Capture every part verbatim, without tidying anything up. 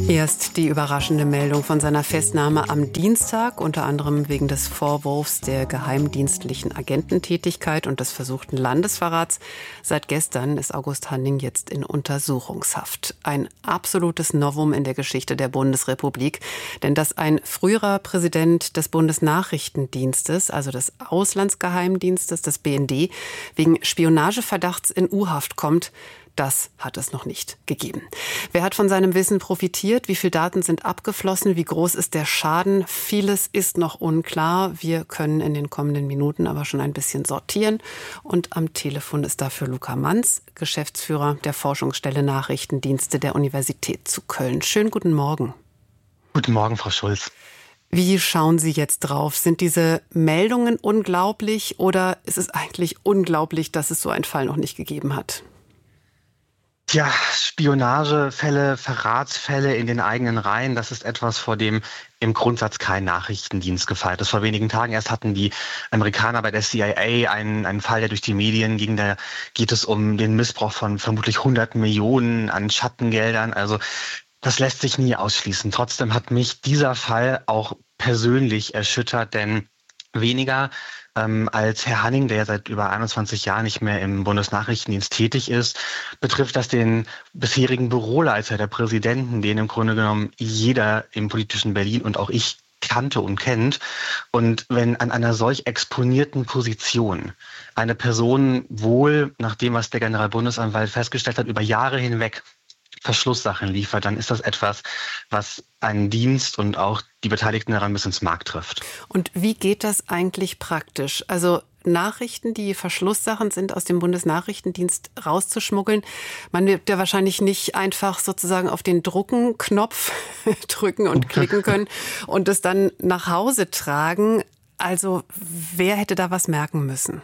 Erst die überraschende Meldung von seiner Festnahme am Dienstag, unter anderem wegen des Vorwurfs der geheimdienstlichen Agententätigkeit und des versuchten Landesverrats. Seit gestern ist August Hanning jetzt in Untersuchungshaft. Ein absolutes Novum in der Geschichte der Bundesrepublik. Denn dass ein früherer Präsident des Bundesnachrichtendienstes, also des Auslandsgeheimdienstes, des B N D, wegen Spionageverdachts in U-Haft kommt, das hat es noch nicht gegeben. Wer hat von seinem Wissen profitiert? Wie viele Daten sind abgeflossen? Wie groß ist der Schaden? Vieles ist noch unklar. Wir können in den kommenden Minuten aber schon ein bisschen sortieren. Und am Telefon ist dafür Luca Manz, Geschäftsführer der Forschungsstelle Nachrichtendienste der Universität zu Köln. Schönen guten Morgen. Guten Morgen, Frau Schulz. Wie schauen Sie jetzt drauf? Sind diese Meldungen unglaublich oder ist es eigentlich unglaublich, dass es so einen Fall noch nicht gegeben hat? Ja, Spionagefälle, Verratsfälle in den eigenen Reihen, das ist etwas, vor dem im Grundsatz kein Nachrichtendienst gefeit ist. Vor wenigen Tagen erst hatten die Amerikaner bei der C I A einen, einen Fall, der durch die Medien ging. Da geht es um den Missbrauch von vermutlich hunderten Millionen an Schattengeldern. Also das lässt sich nie ausschließen. Trotzdem hat mich dieser Fall auch persönlich erschüttert, denn weniger ähm, als Herr Hanning, der ja seit über einundzwanzig Jahren nicht mehr im Bundesnachrichtendienst tätig ist, betrifft das den bisherigen Büroleiter der Präsidenten, den im Grunde genommen jeder im politischen Berlin und auch ich kannte und kennt. Und wenn an einer solch exponierten Position eine Person wohl, nach dem, was der Generalbundesanwalt festgestellt hat, über Jahre hinweg Verschlusssachen liefert, dann ist das etwas, was einen Dienst und auch die Beteiligten daran bis ins Mark trifft. Und wie geht das eigentlich praktisch? Also Nachrichten, die Verschlusssachen sind, aus dem Bundesnachrichtendienst rauszuschmuggeln. Man wird ja wahrscheinlich nicht einfach sozusagen auf den Drucken-Knopf drücken und klicken können und es dann nach Hause tragen. Also wer hätte da was merken müssen?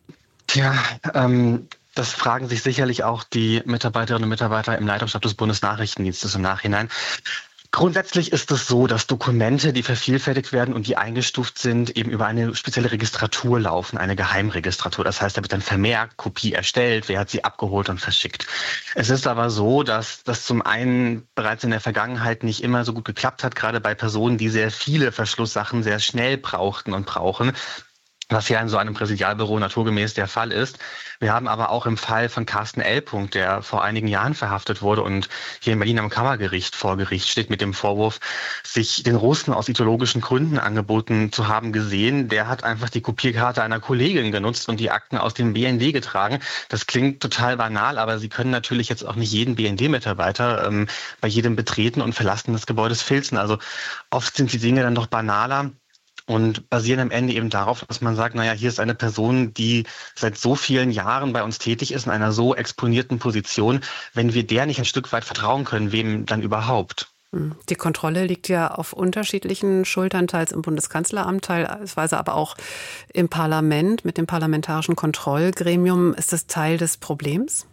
Tja, ähm... Das fragen sich sicherlich auch die Mitarbeiterinnen und Mitarbeiter im Leitungsstab des Bundesnachrichtendienstes im Nachhinein. Grundsätzlich ist es so, dass Dokumente, die vervielfältigt werden und die eingestuft sind, eben über eine spezielle Registratur laufen, eine Geheimregistratur. Das heißt, da wird ein Vermerk, Kopie erstellt, wer hat sie abgeholt und verschickt. Es ist aber so, dass das zum einen bereits in der Vergangenheit nicht immer so gut geklappt hat, gerade bei Personen, die sehr viele Verschlusssachen sehr schnell brauchten und brauchen, was ja in so einem Präsidialbüro naturgemäß der Fall ist. Wir haben aber auch im Fall von Carsten L. der vor einigen Jahren verhaftet wurde und hier in Berlin am Kammergericht vor Gericht steht mit dem Vorwurf, sich den Russen aus ideologischen Gründen angeboten zu haben, gesehen. Der hat einfach die Kopierkarte einer Kollegin genutzt und die Akten aus dem B N D getragen. Das klingt total banal, aber Sie können natürlich jetzt auch nicht jeden B N D-Mitarbeiter ähm, bei jedem Betreten und Verlassen des Gebäudes filzen. Also oft sind die Dinge dann doch banaler und basieren am Ende eben darauf, dass man sagt, naja, hier ist eine Person, die seit so vielen Jahren bei uns tätig ist, in einer so exponierten Position. Wenn wir der nicht ein Stück weit vertrauen können, wem dann überhaupt? Die Kontrolle liegt ja auf unterschiedlichen Schultern, teils im Bundeskanzleramt, teilweise aber auch im Parlament mit dem Parlamentarischen Kontrollgremium. Ist das Teil des Problems?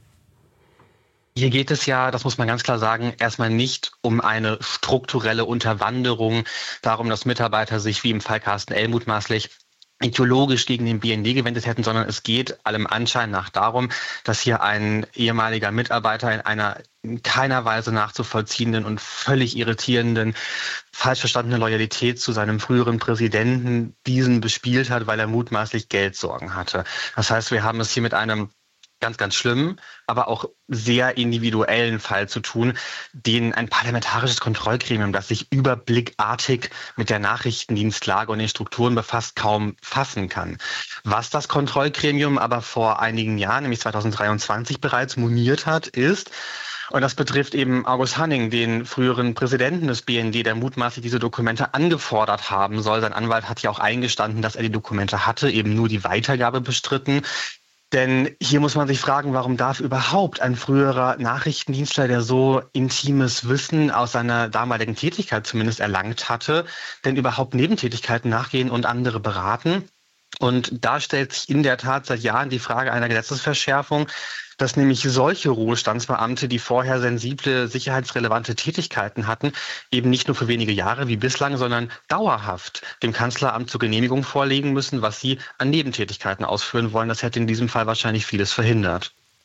Hier geht es ja, das muss man ganz klar sagen, erstmal nicht um eine strukturelle Unterwanderung, darum, dass Mitarbeiter sich wie im Fall Carsten L. mutmaßlich ideologisch gegen den B N D gewendet hätten, sondern es geht allem Anschein nach darum, dass hier ein ehemaliger Mitarbeiter in einer in keiner Weise nachzuvollziehenden und völlig irritierenden, falsch verstandenen Loyalität zu seinem früheren Präsidenten diesen bespielt hat, weil er mutmaßlich Geldsorgen hatte. Das heißt, wir haben es hier mit einem ganz, ganz schlimmen, aber auch sehr individuellen Fall zu tun, den ein parlamentarisches Kontrollgremium, das sich überblickartig mit der Nachrichtendienstlage und den Strukturen befasst, kaum fassen kann. Was das Kontrollgremium aber vor einigen Jahren, nämlich zweitausenddreiundzwanzig bereits moniert hat, ist, und das betrifft eben August Hanning, den früheren Präsidenten des B N D, der mutmaßlich diese Dokumente angefordert haben soll. Sein Anwalt hat ja auch eingestanden, dass er die Dokumente hatte, eben nur die Weitergabe bestritten. Denn hier muss man sich fragen, warum darf überhaupt ein früherer Nachrichtendienstler, der so intimes Wissen aus seiner damaligen Tätigkeit zumindest erlangt hatte, denn überhaupt Nebentätigkeiten nachgehen und andere beraten? Und da stellt sich in der Tat seit Jahren die Frage einer Gesetzesverschärfung, dass nämlich solche Ruhestandsbeamte, die vorher sensible, sicherheitsrelevante Tätigkeiten hatten, eben nicht nur für wenige Jahre wie bislang, sondern dauerhaft dem Kanzleramt zur Genehmigung vorlegen müssen, was sie an Nebentätigkeiten ausführen wollen. Das hätte in diesem Fall wahrscheinlich vieles verhindert.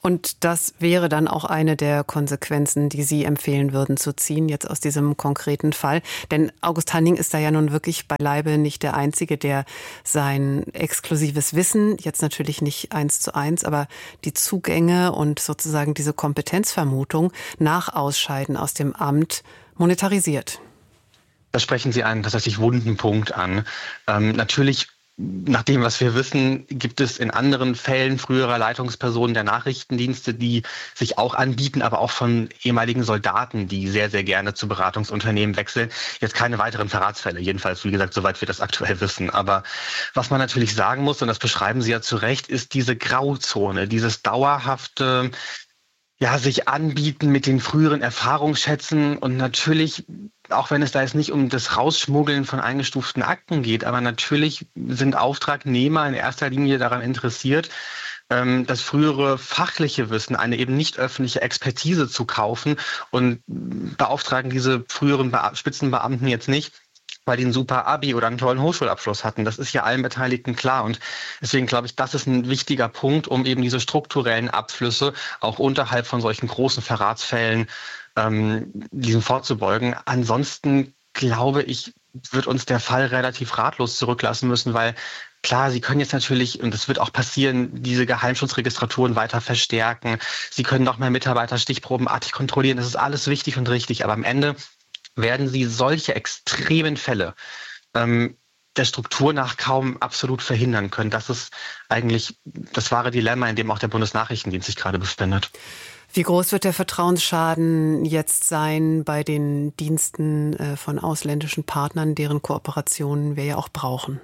Und das wäre dann auch eine der Konsequenzen, die Sie empfehlen würden zu ziehen, jetzt aus diesem konkreten Fall. Denn August Hanning ist da ja nun wirklich beileibe nicht der Einzige, der sein exklusives Wissen, jetzt natürlich nicht eins zu eins, aber die Zugänge und sozusagen diese Kompetenzvermutung nach Ausscheiden aus dem Amt monetarisiert. Da sprechen Sie einen tatsächlich wunden Punkt an. Ähm, natürlich Nach dem, was wir wissen, gibt es in anderen Fällen früherer Leitungspersonen der Nachrichtendienste, die sich auch anbieten, aber auch von ehemaligen Soldaten, die sehr, sehr gerne zu Beratungsunternehmen wechseln. Jetzt keine weiteren Verratsfälle, jedenfalls, wie gesagt, soweit wir das aktuell wissen. Aber was man natürlich sagen muss, und das beschreiben Sie ja zu Recht, ist diese Grauzone, dieses dauerhafte, ja, sich anbieten mit den früheren Erfahrungsschätzen und natürlich, auch wenn es da jetzt nicht um das Rausschmuggeln von eingestuften Akten geht, aber natürlich sind Auftragnehmer in erster Linie daran interessiert, das frühere fachliche Wissen, eine eben nicht öffentliche Expertise zu kaufen und beauftragen diese früheren Be- Spitzenbeamten jetzt nicht, weil die ein super Abi oder einen tollen Hochschulabschluss hatten. Das ist ja allen Beteiligten klar. Und deswegen glaube ich, das ist ein wichtiger Punkt, um eben diese strukturellen Abflüsse auch unterhalb von solchen großen Verratsfällen ähm, diesen vorzubeugen. Ansonsten glaube ich, wird uns der Fall relativ ratlos zurücklassen müssen, weil klar, Sie können jetzt natürlich, und das wird auch passieren, diese Geheimschutzregistraturen weiter verstärken. Sie können noch mehr Mitarbeiter stichprobenartig kontrollieren. Das ist alles wichtig und richtig. Aber am Ende werden Sie solche extremen Fälle ähm, der Struktur nach kaum absolut verhindern können. Das ist eigentlich das wahre Dilemma, in dem auch der Bundesnachrichtendienst sich gerade befindet. Wie groß wird der Vertrauensschaden jetzt sein bei den Diensten äh, von ausländischen Partnern, deren Kooperationen wir ja auch brauchen?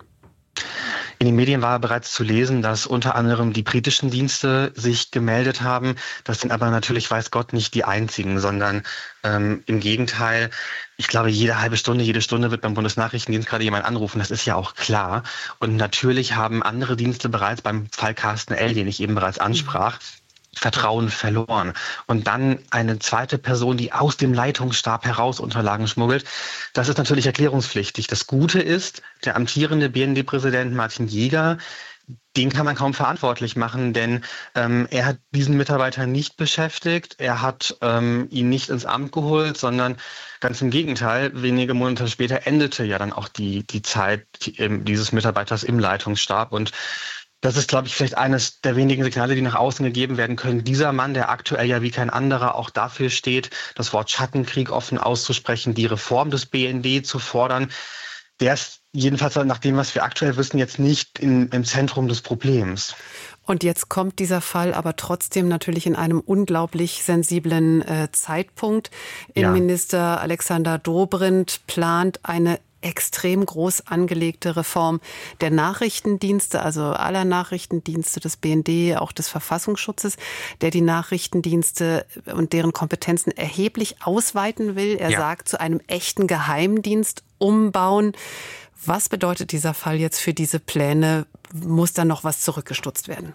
In den Medien war bereits zu lesen, dass unter anderem die britischen Dienste sich gemeldet haben. Das sind aber natürlich, weiß Gott, nicht die einzigen, sondern ähm, im Gegenteil. Ich glaube, jede halbe Stunde, jede Stunde wird beim Bundesnachrichtendienst gerade jemand anrufen. Das ist ja auch klar. Und natürlich haben andere Dienste bereits beim Fall Carsten L., den ich eben bereits ansprach, Vertrauen verloren. Und dann eine zweite Person, die aus dem Leitungsstab heraus Unterlagen schmuggelt, das ist natürlich erklärungspflichtig. Das Gute ist, der amtierende B N D-Präsident Martin Jäger, den kann man kaum verantwortlich machen, denn ähm, er hat diesen Mitarbeiter nicht beschäftigt, er hat ähm, ihn nicht ins Amt geholt, sondern ganz im Gegenteil, wenige Monate später endete ja dann auch die, die Zeit dieses Mitarbeiters im Leitungsstab. Und das ist, glaube ich, vielleicht eines der wenigen Signale, die nach außen gegeben werden können. Dieser Mann, der aktuell ja wie kein anderer auch dafür steht, das Wort Schattenkrieg offen auszusprechen, die Reform des B N D zu fordern, der ist jedenfalls nach dem, was wir aktuell wissen, jetzt nicht in, im Zentrum des Problems. Und jetzt kommt dieser Fall aber trotzdem natürlich in einem unglaublich sensiblen äh, Zeitpunkt. Ja. Innenminister Alexander Dobrindt plant eine extrem groß angelegte Reform der Nachrichtendienste, also aller Nachrichtendienste des B N D, auch des Verfassungsschutzes, der die Nachrichtendienste und deren Kompetenzen erheblich ausweiten will. Er ja. sagt, zu einem echten Geheimdienst umbauen. Was bedeutet dieser Fall jetzt für diese Pläne? Muss da noch was zurückgestutzt werden?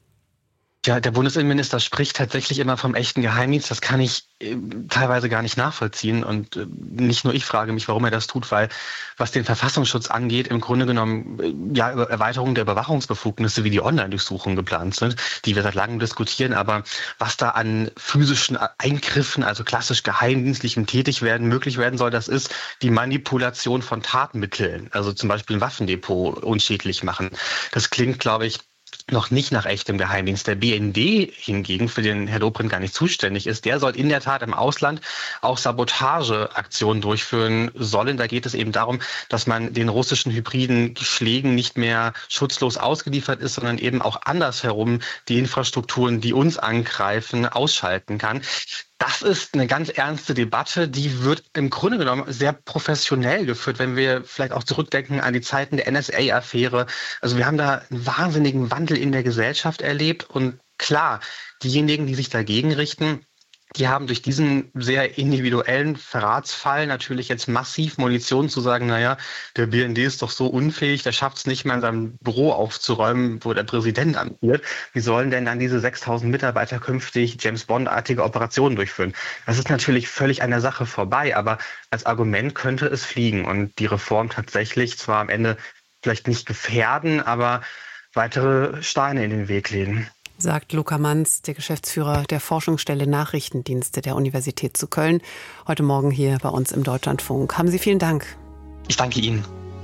Ja, der Bundesinnenminister spricht tatsächlich immer vom echten Geheimdienst. Das kann ich äh, teilweise gar nicht nachvollziehen. Und äh, nicht nur ich frage mich, warum er das tut, weil was den Verfassungsschutz angeht, im Grunde genommen äh, ja Erweiterung der Überwachungsbefugnisse wie die Online-Durchsuchungen geplant sind, die wir seit langem diskutieren. Aber was da an physischen Eingriffen, also klassisch geheimdienstlichem Tätigwerden möglich werden soll, das ist die Manipulation von Tatmitteln. Also zum Beispiel ein Waffendepot unschädlich machen. Das klingt, glaube ich, noch nicht nach echtem Geheimdienst. Der B N D hingegen, für den Herr Dobrindt gar nicht zuständig ist, der soll in der Tat im Ausland auch Sabotageaktionen durchführen sollen. Da geht es eben darum, dass man den russischen hybriden Schlägen nicht mehr schutzlos ausgeliefert ist, sondern eben auch andersherum die Infrastrukturen, die uns angreifen, ausschalten kann. Das ist eine ganz ernste Debatte, die wird im Grunde genommen sehr professionell geführt, wenn wir vielleicht auch zurückdenken an die Zeiten der N S A-Affäre. Also wir haben da einen wahnsinnigen Wandel in der Gesellschaft erlebt und klar, diejenigen, die sich dagegen richten, die haben durch diesen sehr individuellen Verratsfall natürlich jetzt massiv Munition zu sagen, naja, der B N D ist doch so unfähig, der schafft es nicht mal in seinem Büro aufzuräumen, wo der Präsident amtiert. Wie sollen denn dann diese sechstausend Mitarbeiter künftig James-Bond-artige Operationen durchführen? Das ist natürlich völlig an der Sache vorbei, aber als Argument könnte es fliegen und die Reform tatsächlich zwar am Ende vielleicht nicht gefährden, aber weitere Steine in den Weg legen. Sagt Luca Manz, der Geschäftsführer der Forschungsstelle Nachrichtendienste der Universität zu Köln, heute Morgen hier bei uns im Deutschlandfunk. Haben Sie vielen Dank. Ich danke Ihnen.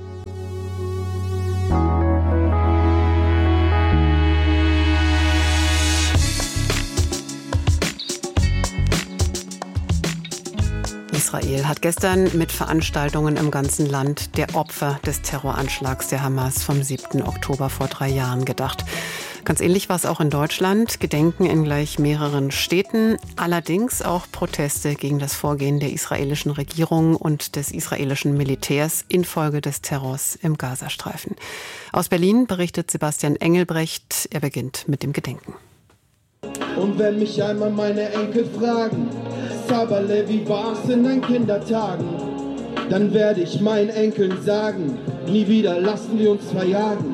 Israel hat gestern mit Veranstaltungen im ganzen Land der Opfer des Terroranschlags der Hamas vom siebten Oktober vor drei Jahren gedacht. Ganz ähnlich war es auch in Deutschland. Gedenken in gleich mehreren Städten. Allerdings auch Proteste gegen das Vorgehen der israelischen Regierung und des israelischen Militärs infolge des Terrors im Gazastreifen. Aus Berlin berichtet Sebastian Engelbrecht. Er beginnt mit dem Gedenken. Und wenn mich einmal meine Enkel fragen, Sabale, wie war's in deinen Kindertagen? Dann werde ich meinen Enkeln sagen, nie wieder lassen wir uns verjagen.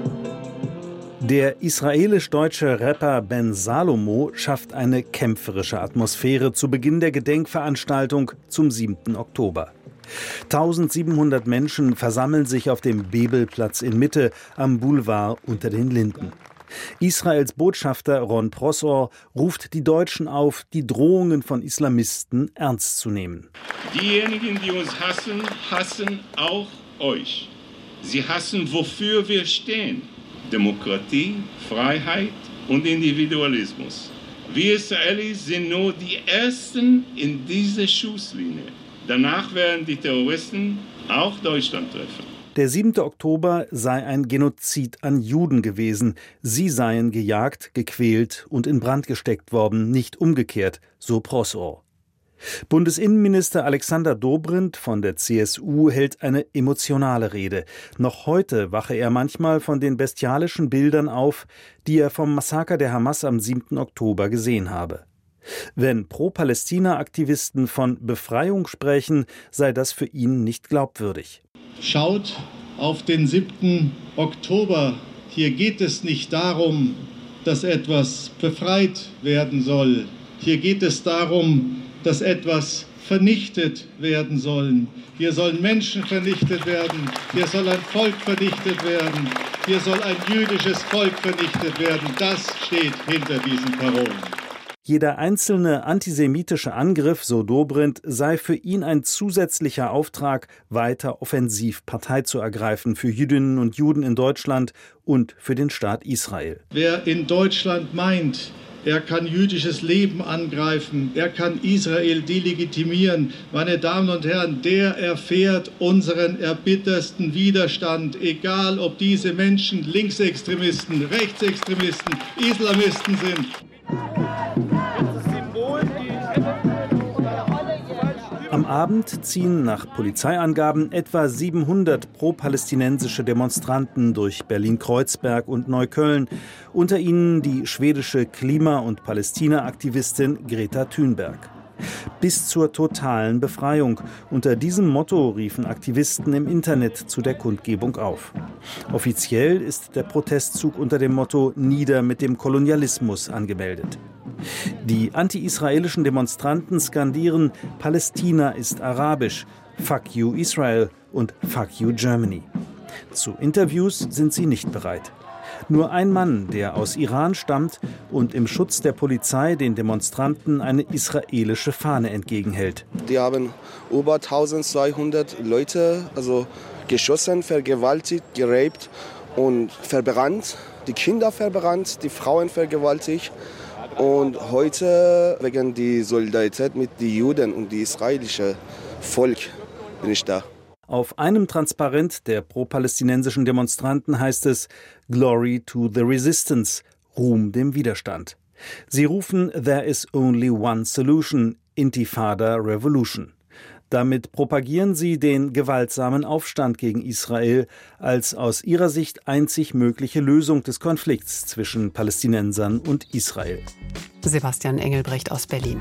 Der israelisch-deutsche Rapper Ben Salomo schafft eine kämpferische Atmosphäre zu Beginn der Gedenkveranstaltung zum siebten Oktober. eintausendsiebenhundert Menschen versammeln sich auf dem Bebelplatz in Mitte am Boulevard unter den Linden. Israels Botschafter Ron Prosor ruft die Deutschen auf, die Drohungen von Islamisten ernst zu nehmen. Diejenigen, die uns hassen, hassen auch euch. Sie hassen, wofür wir stehen. Demokratie, Freiheit und Individualismus. Wir Israelis sind nur die Ersten in dieser Schusslinie. Danach werden die Terroristen auch Deutschland treffen. Der siebte Oktober sei ein Genozid an Juden gewesen. Sie seien gejagt, gequält und in Brand gesteckt worden, nicht umgekehrt, so Prosor. Bundesinnenminister Alexander Dobrindt von der C S U hält eine emotionale Rede. Noch heute wache er manchmal von den bestialischen Bildern auf, die er vom Massaker der Hamas am siebten Oktober gesehen habe. Wenn Pro-Palästina-Aktivisten von Befreiung sprechen, sei das für ihn nicht glaubwürdig. Schaut auf den siebten Oktober. Hier geht es nicht darum, dass etwas befreit werden soll. Hier geht es darum, dass etwas vernichtet werden soll. Hier sollen Menschen vernichtet werden. Hier soll ein Volk vernichtet werden. Hier soll ein jüdisches Volk vernichtet werden. Das steht hinter diesen Parolen. Jeder einzelne antisemitische Angriff, so Dobrindt, sei für ihn ein zusätzlicher Auftrag, weiter offensiv Partei zu ergreifen für Jüdinnen und Juden in Deutschland und für den Staat Israel. Wer in Deutschland meint, er kann jüdisches Leben angreifen, er kann Israel delegitimieren, meine Damen und Herren, der erfährt unseren erbittersten Widerstand, egal ob diese Menschen Linksextremisten, Rechtsextremisten, Islamisten sind. Am Abend ziehen nach Polizeiangaben etwa siebenhundert pro-palästinensische Demonstranten durch Berlin-Kreuzberg und Neukölln, unter ihnen die schwedische Klima- und Palästina-Aktivistin Greta Thunberg. Bis zur totalen Befreiung. Unter diesem Motto riefen Aktivisten im Internet zu der Kundgebung auf. Offiziell ist der Protestzug unter dem Motto »Nieder mit dem Kolonialismus« angemeldet. Die anti-israelischen Demonstranten skandieren »Palästina ist arabisch«, »Fuck you Israel« und »Fuck you Germany«. Zu Interviews sind sie nicht bereit. Nur ein Mann, der aus Iran stammt und im Schutz der Polizei den Demonstranten eine israelische Fahne entgegenhält. Die haben über eintausendzweihundert Leute also geschossen, vergewaltigt, geraped und verbrannt. Die Kinder verbrannt, die Frauen vergewaltigt. Und heute wegen der Solidarität mit den Juden und dem israelischen Volk bin ich da. Auf einem Transparent der pro-palästinensischen Demonstranten heißt es »Glory to the Resistance«, Ruhm dem Widerstand. Sie rufen »There is only one solution«, Intifada Revolution. Damit propagieren sie den gewaltsamen Aufstand gegen Israel als aus ihrer Sicht einzig mögliche Lösung des Konflikts zwischen Palästinensern und Israel. Sebastian Engelbrecht aus Berlin.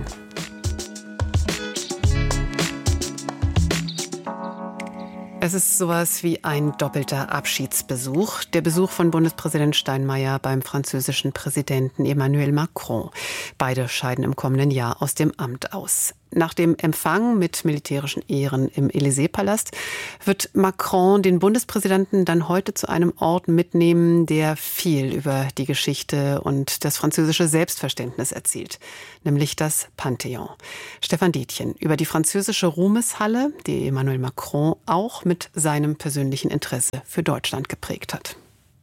Es ist sowas wie ein doppelter Abschiedsbesuch. Der Besuch von Bundespräsident Steinmeier beim französischen Präsidenten Emmanuel Macron. Beide scheiden im kommenden Jahr aus dem Amt aus. Nach dem Empfang mit militärischen Ehren im Élysée-Palast wird Macron den Bundespräsidenten dann heute zu einem Ort mitnehmen, der viel über die Geschichte und das französische Selbstverständnis erzählt, nämlich das Panthéon. Stefan Detjen über die französische Ruhmeshalle, die Emmanuel Macron auch mit seinem persönlichen Interesse für Deutschland geprägt hat.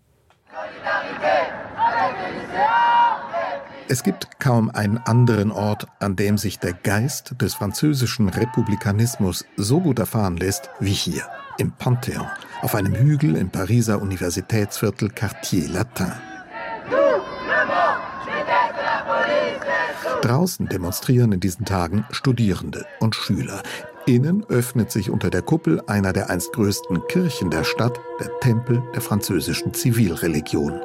Es gibt kaum einen anderen Ort, an dem sich der Geist des französischen Republikanismus so gut erfahren lässt wie hier, im Panthéon, auf einem Hügel im Pariser Universitätsviertel Quartier Latin. Draußen demonstrieren in diesen Tagen Studierende und Schüler. Innen öffnet sich unter der Kuppel einer der einst größten Kirchen der Stadt, der Tempel der französischen Zivilreligion.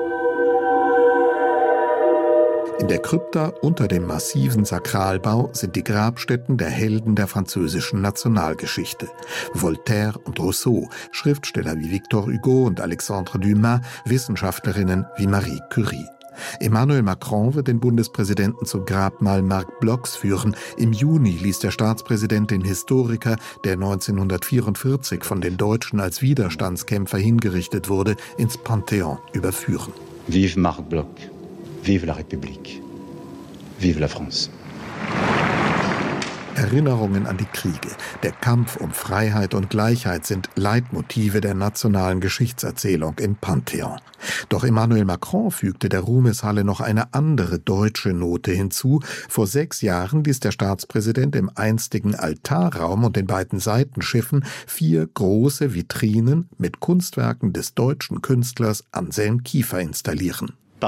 In der Krypta unter dem massiven Sakralbau sind die Grabstätten der Helden der französischen Nationalgeschichte. Voltaire und Rousseau, Schriftsteller wie Victor Hugo und Alexandre Dumas, Wissenschaftlerinnen wie Marie Curie. Emmanuel Macron wird den Bundespräsidenten zum Grabmal Marc Blochs führen. Im Juni ließ der Staatspräsident den Historiker, der neunzehnhundertvierundvierzig von den Deutschen als Widerstandskämpfer hingerichtet wurde, ins Panthéon überführen. Vive Marc Bloch! Vive la République. Vive la France. Erinnerungen an die Kriege, der Kampf um Freiheit und Gleichheit sind Leitmotive der nationalen Geschichtserzählung im Panthéon. Doch Emmanuel Macron fügte der Ruhmeshalle noch eine andere deutsche Note hinzu. Vor sechs Jahren ließ der Staatspräsident im einstigen Altarraum und den beiden Seitenschiffen vier große Vitrinen mit Kunstwerken des deutschen Künstlers Anselm Kiefer installieren. Die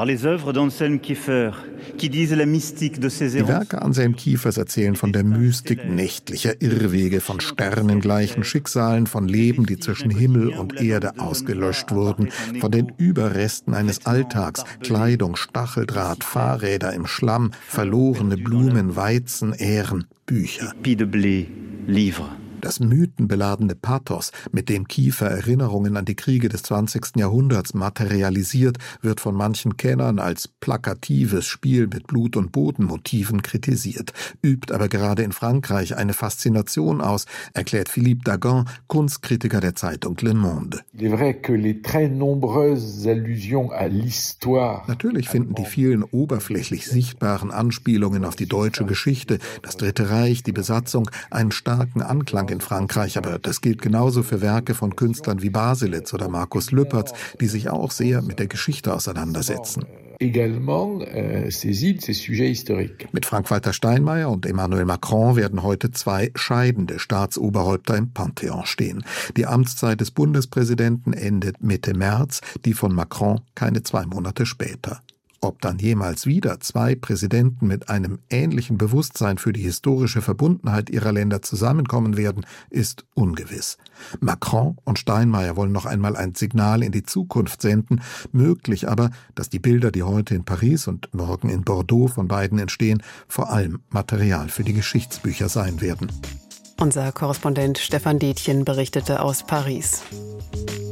Werke Anselm Kiefers erzählen von der Mystik nächtlicher Irrwege, von sternengleichen Schicksalen, von Leben, die zwischen Himmel und Erde ausgelöscht wurden, von den Überresten eines Alltags, Kleidung, Stacheldraht, Fahrräder im Schlamm, verlorene Blumen, Weizen, Ähren, Bücher. Das mythenbeladene Pathos, mit dem Kiefer Erinnerungen an die Kriege des zwanzigsten Jahrhunderts materialisiert, wird von manchen Kennern als plakatives Spiel mit Blut- und Bodenmotiven kritisiert, übt aber gerade in Frankreich eine Faszination aus, erklärt Philippe Dagan, Kunstkritiker der Zeitung Le Monde. Natürlich finden die vielen oberflächlich sichtbaren Anspielungen auf die deutsche Geschichte, das Dritte Reich, die Besatzung, einen starken Anklang in Frankreich, aber das gilt genauso für Werke von Künstlern wie Baselitz oder Markus Lüpertz, die sich auch sehr mit der Geschichte auseinandersetzen. Mit Frank-Walter Steinmeier und Emmanuel Macron werden heute zwei scheidende Staatsoberhäupter im Panthéon stehen. Die Amtszeit des Bundespräsidenten endet Mitte März, die von Macron keine zwei Monate später. Ob dann jemals wieder zwei Präsidenten mit einem ähnlichen Bewusstsein für die historische Verbundenheit ihrer Länder zusammenkommen werden, ist ungewiss. Macron und Steinmeier wollen noch einmal ein Signal in die Zukunft senden, möglich aber, dass die Bilder, die heute in Paris und morgen in Bordeaux von beiden entstehen, vor allem Material für die Geschichtsbücher sein werden. Unser Korrespondent Stefan Detjen berichtete aus Paris.